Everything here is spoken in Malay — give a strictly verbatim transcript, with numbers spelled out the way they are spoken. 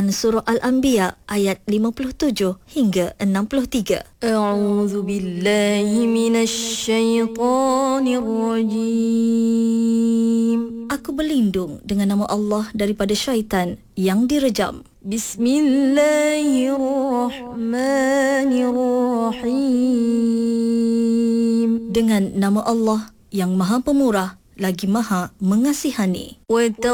Quran Surah Al-Anbiya ayat lima puluh tujuh hingga enam puluh tiga. A'udzu billahi minasy syaithanir rajim. Aku berlindung dengan nama Allah daripada syaitan yang direjam. Bismillahirrahmanirrahim. Dengan nama Allah yang Maha Pemurah lagi Maha Mengasihani. Wa